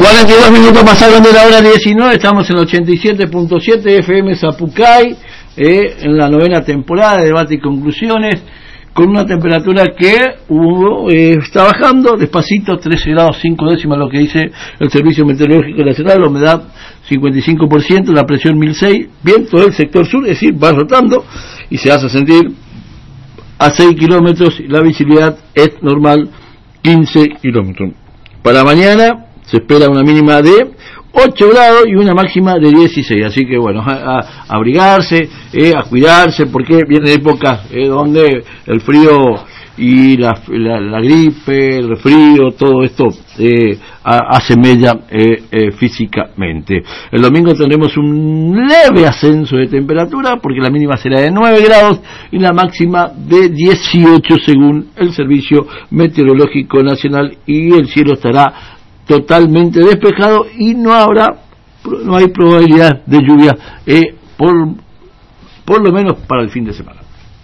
42 minutos pasaron de la hora 19, estamos en 87.7 FM Zapucay, en la 9ª temporada de Debate y Conclusiones, con una temperatura que está bajando despacito, 13 grados 5 décimas, lo que dice el Servicio Meteorológico Nacional, la humedad 55%, la presión 1006, viento del sector sur, es decir, va rotando y se hace sentir a 6 kilómetros, y la visibilidad es normal, 15 kilómetros. Para mañana se espera una mínima de 8 grados y una máxima de 16, así que bueno, a abrigarse, a cuidarse, porque vienen épocas donde el frío y la gripe, el resfrío, todo esto hace mella físicamente. El domingo tendremos un leve ascenso de temperatura, porque la mínima será de 9 grados y la máxima de 18 según el Servicio Meteorológico Nacional, y el cielo estará totalmente despejado y no hay probabilidad de lluvia por lo menos para el fin de semana.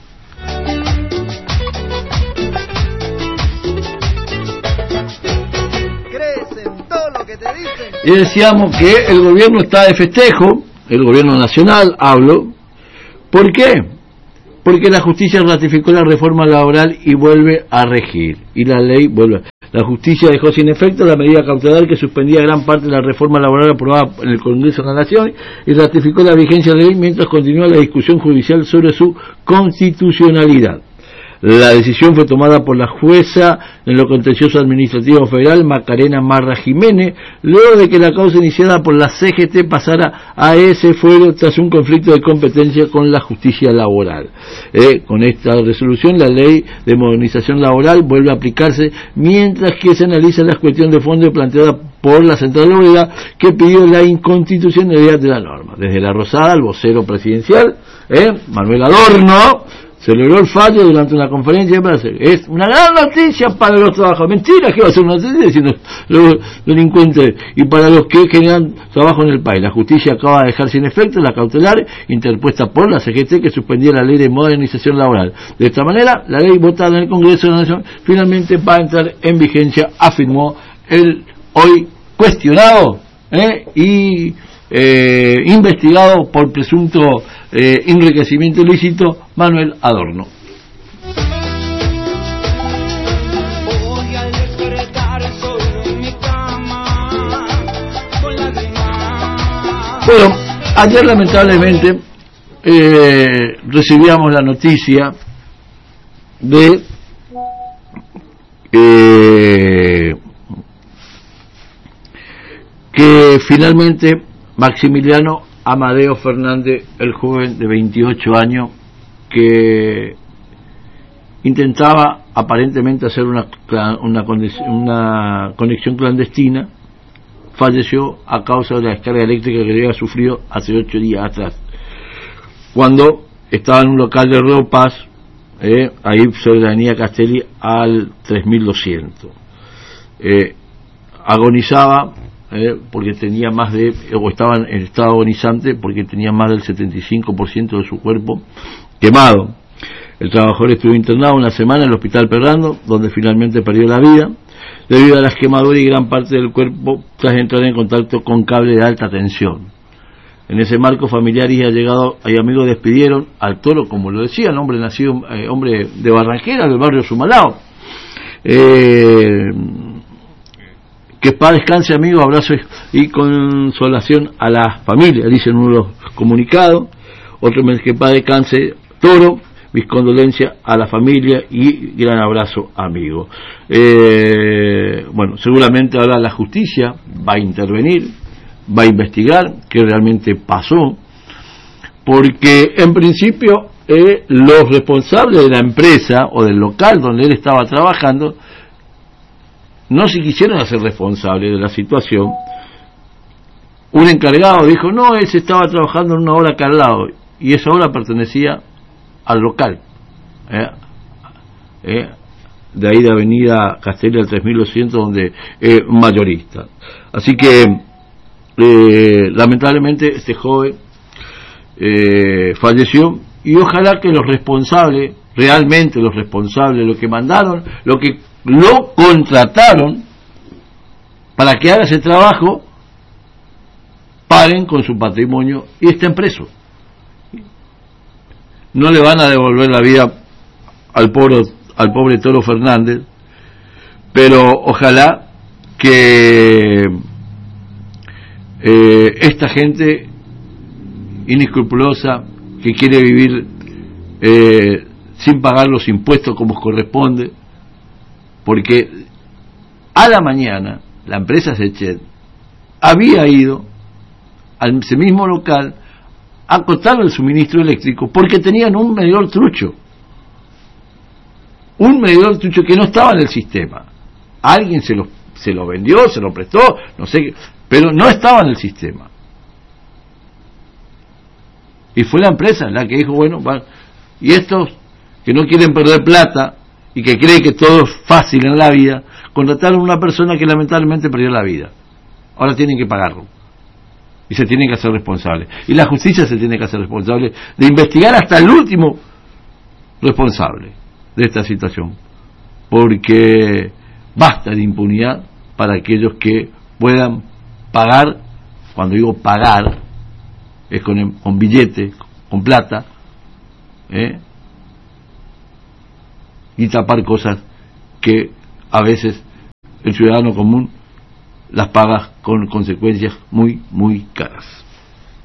¿Crees en todo lo que te dicen? Y decíamos que el gobierno está de festejo, el gobierno nacional hablo. ¿Por qué? Porque la justicia ratificó la reforma laboral y vuelve a regir, y la ley vuelve. La justicia dejó sin efecto la medida cautelar que suspendía gran parte de la reforma laboral aprobada en el Congreso de la Nación y ratificó la vigencia de la ley mientras continúa la discusión judicial sobre su constitucionalidad. La decisión fue tomada por la jueza en lo contencioso administrativo federal Macarena Marra Jiménez, luego de que la causa iniciada por la CGT pasara a ese fuero tras un conflicto de competencia con la justicia laboral. Con esta resolución, la ley de modernización laboral vuelve a aplicarse mientras que se analiza la cuestión de fondo planteada por la Central Obrera, que pidió la inconstitucionalidad de la norma. Desde La Rosada, el vocero presidencial, Manuel Adorno, celebró el fallo durante una conferencia de prensa. Es una gran noticia para los trabajadores. Mentira que va a ser una noticia diciendo los delincuentes y para los que generan trabajo en el país. La justicia acaba de dejar sin efecto la cautelar interpuesta por la CGT que suspendía la ley de modernización laboral. De esta manera, la ley votada en el Congreso de la Nación finalmente va a entrar en vigencia, afirmó el hoy cuestionado y investigado por presunto enriquecimiento ilícito Manuel Adorno. Bueno, ayer lamentablemente recibíamos la noticia de que finalmente Maximiliano Amadeo Fernández, el joven de 28 años que intentaba aparentemente hacer una conexión clandestina, falleció a causa de la descarga eléctrica que había sufrido hace 8 días atrás, cuando estaba en un local de ropas ahí sobre la avenida Castelli al 3200. Agonizaba porque tenía estaba en estado agonizante porque tenía más del 75% de su cuerpo quemado. El trabajador estuvo internado una semana en el Hospital Perrando, donde finalmente perdió la vida debido a las quemaduras y gran parte del cuerpo tras entrar en contacto con cable de alta tensión. En ese marco, familiares y allegados y amigos despidieron al toro, como lo decía, el hombre nacido, hombre de Barranquera, del barrio Sumalao. Que paz descanse, amigo, abrazo y consolación a la familia, dicen uno de los comunicados. Otro mes que paz descanse, Toro, mis condolencias a la familia y gran abrazo, amigo. Bueno, seguramente ahora la justicia va a intervenir, va a investigar qué realmente pasó, porque en principio los responsables de la empresa o del local donde él estaba trabajando no se quisieron hacer responsables de la situación. Un encargado dijo, no, él se estaba trabajando en una hora acá al lado, y esa hora pertenecía al local, de ahí de avenida Castelli al 3200, donde mayorista. Así que lamentablemente este joven falleció, y ojalá que los responsables, realmente los responsables, lo que mandaron, lo que lo contrataron para que haga ese trabajo, paguen con su patrimonio y estén presos. No le van a devolver la vida al pobre Toro Fernández, pero ojalá que esta gente inescrupulosa que quiere vivir sin pagar los impuestos como corresponde, porque a la mañana la empresa Sechet había ido al ese mismo local a cortar el suministro eléctrico porque tenían un medidor trucho que no estaba en el sistema. Alguien se lo vendió, se lo prestó, no sé, pero no estaba en el sistema. Y fue la empresa la que dijo, bueno, y estos que no quieren perder plata y que creen que todo es fácil en la vida, contrataron a una persona que lamentablemente perdió la vida. Ahora tienen que pagarlo. Y se tienen que hacer responsables. Y la justicia se tiene que hacer responsable de investigar hasta el último responsable de esta situación. Porque basta de impunidad para aquellos que puedan pagar. Cuando digo pagar, es con billete, con plata, y tapar cosas que a veces el ciudadano común las paga con consecuencias muy, muy caras.